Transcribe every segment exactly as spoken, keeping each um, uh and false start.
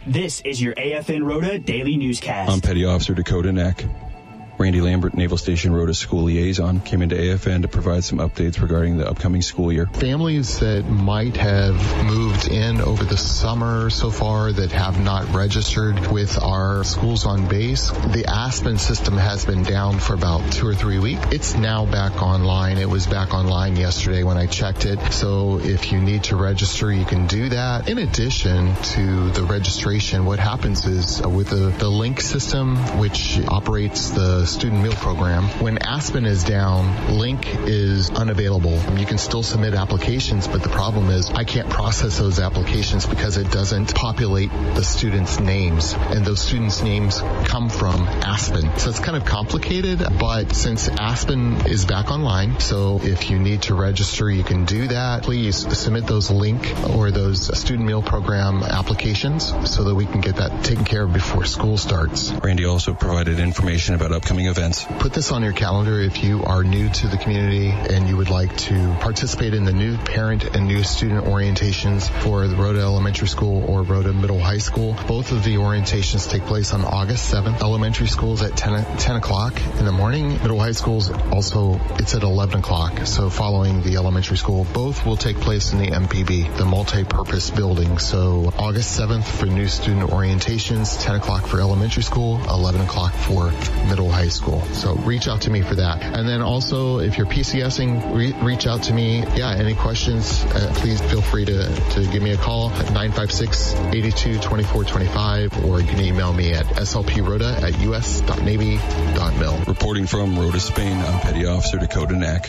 This is your A F N Rhoda Daily Newscast. I'm Petty Officer Dakota Neck. Randy Lambert, Naval Station Rhoda School Liaison, came into A F N to provide some updates regarding the upcoming school year. Families that might have moved in over the summer so far that have not registered with our schools on base, the Aspen system has been down for about two or three weeks. It's now back online. It was back online yesterday when I checked it. So if you need to register, you can do that. In addition to the registration, what happens is uh, with the, the Link system, which operates the student meal program, when Aspen is down, Link is unavailable. You can still submit applications, but the problem is I can't process those applications because it doesn't populate the students' names, and those students' names come from Aspen. So it's kind of complicated, but since Aspen is back online, so if you need to register, you can do that. Please submit those Link or those student meal program applications so that we can get that taken care of before school starts. Randy also provided information about upcoming events. Put this on your calendar if you are new to the community and you would like to participate in the new parent and new student orientations for the Rhoda Elementary School or Rhoda Middle High School. Both of the orientations take place on August seventh. Elementary schools at ten, ten o'clock in the morning. Middle high schools also, it's at eleven o'clock. So following the elementary school, both will take place in the M P B, the multi-purpose building. So August seventh for new student orientations, ten o'clock for elementary school, eleven o'clock for middle high school. So reach out to me for that. And then also, if you're PCSing, re- reach out to me. Yeah, any questions, uh, please feel free to, to give me a call at nine five six, eight two, two four two five, or you can email me at s l p rhoda at u s dot navy dot mil. Reporting from Rhoda, Spain, I'm Petty Officer Dakota Neck.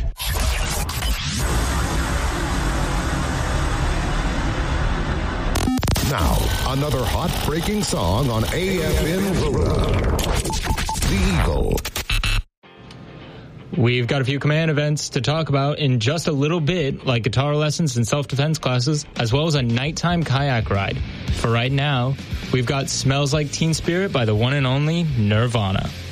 Now, another hot breaking song on A F N Rhoda. The Eagle. We've got a few command events to talk about in just a little bit, like guitar lessons and self-defense classes, as well as a nighttime kayak ride. For right now, we've got Smells Like Teen Spirit by the one and only Nirvana.